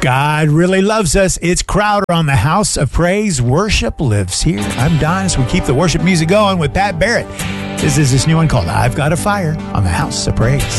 God really loves us. It's Crowder on the House of Praise. Worship lives here. I'm Don as we keep the worship music going with Pat Barrett. This is this new one called I've Got a Fire on the House of Praise.